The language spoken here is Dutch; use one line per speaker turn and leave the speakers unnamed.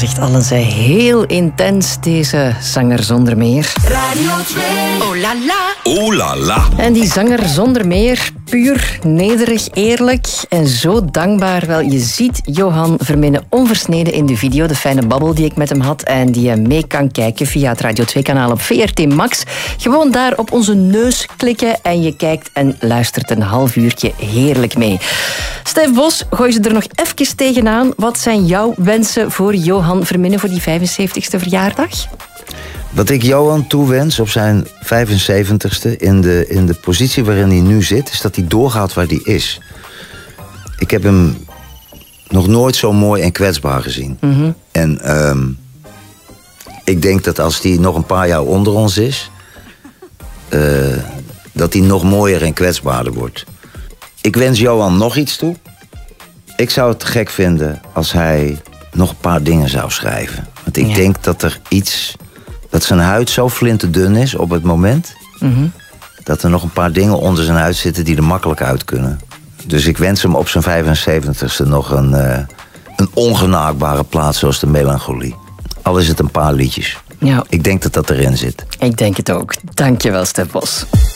zegt Allen, zij heel intens, deze zanger zonder meer.
Radio 2. Oh la la.
Oh la la.
En die zanger zonder meer, puur, nederig, eerlijk en zo dankbaar. Wel, je ziet Johan Verminnen onversneden in de video, de fijne babbel die ik met hem had en die je mee kan kijken via het Radio 2-kanaal op VRT Max. Gewoon daar op onze neus klikken en je kijkt en luistert een half uurtje heerlijk mee. Stef Bos, gooi ze er nog even tegenaan. Wat zijn jouw wensen voor Johan Verminnen voor die 75ste verjaardag?
Wat ik Johan toewens op zijn 75ste, in de positie waarin hij nu zit, is dat hij doorgaat waar hij is. Ik heb hem nog nooit zo mooi en kwetsbaar gezien. Mm-hmm. En ik denk dat als hij nog een paar jaar onder ons is, dat hij nog mooier en kwetsbaarder wordt. Ik wens Johan nog iets toe. Ik zou het gek vinden als hij nog een paar dingen zou schrijven. Want ik denk dat er iets, dat zijn huid zo flinterdun is op het moment, mm-hmm, dat er nog een paar dingen onder zijn huid zitten die er makkelijk uit kunnen. Dus ik wens hem op zijn 75ste nog een ongenaakbare plaat zoals de Melancholie. Al is het een paar liedjes.
Ja.
Ik denk dat dat erin zit.
Ik denk het ook. Dankjewel, Stef Bos.